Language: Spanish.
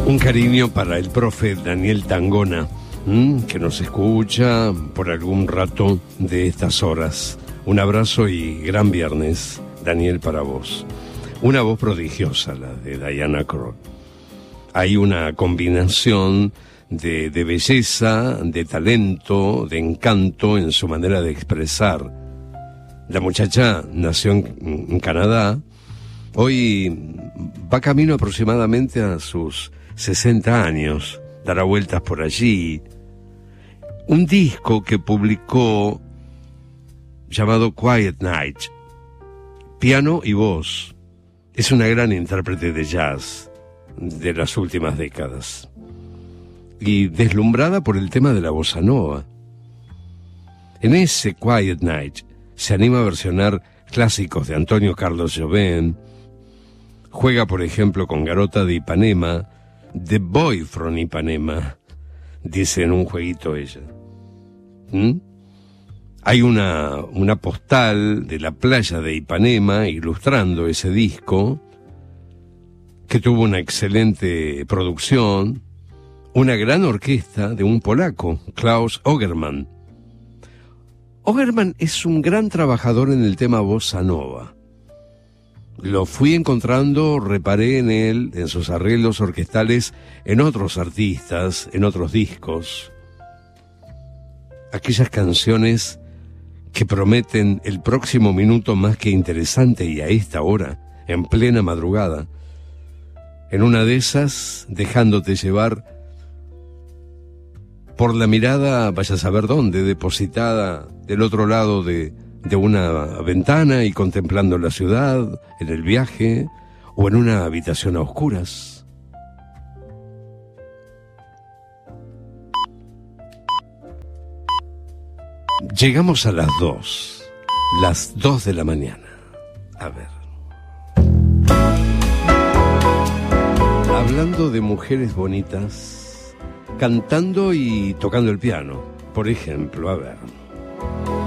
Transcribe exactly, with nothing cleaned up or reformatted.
Un cariño para el profe Daniel Tangona, ¿m? que nos escucha por algún rato de estas horas. Un abrazo y gran viernes, Daniel, para vos. Una voz prodigiosa, la de Diana Krall. Hay una combinación de, de belleza, de talento, de encanto en su manera de expresar. La muchacha nació en, en Canadá. Hoy va camino aproximadamente a sus sesenta años, dará vueltas por allí. Un disco que publicó llamado Quiet Night, piano y voz. Es una gran intérprete de jazz de las últimas décadas y deslumbrada por el tema de la bossa nova. En ese Quiet Night se anima a versionar clásicos de Antonio Carlos Jobim. Juega, por ejemplo, con Garota de Ipanema, The Boy from Ipanema, dice en un jueguito ella. ¿Mm? Hay una, una postal de la playa de Ipanema ilustrando ese disco, que tuvo una excelente producción, una gran orquesta de un polaco, Klaus Ogerman. Ogerman es un gran trabajador en el tema bossa nova. Lo fui encontrando, reparé en él, en sus arreglos orquestales, en otros artistas, en otros discos. Aquellas canciones que prometen el próximo minuto más que interesante, y a esta hora, en plena madrugada. En una de esas, dejándote llevar por la mirada, vaya a saber dónde, depositada del otro lado de... de una ventana y contemplando la ciudad, en el viaje, o en una habitación a oscuras. Llegamos a las dos, las dos de la mañana. A ver. Hablando de mujeres bonitas, cantando y tocando el piano, por ejemplo, a ver.